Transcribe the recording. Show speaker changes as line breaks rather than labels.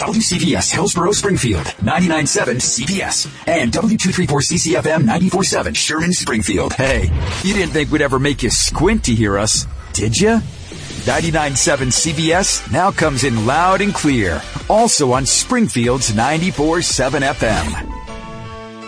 WCPS Hillsborough Springfield, 99.7 CPS, and W234CCFM 94.7 Sherman Springfield.
Hey, you didn't think we'd ever make you squint to hear us, did you? 99.7 CBS now comes in loud and clear, also on Springfield's 94.7 FM.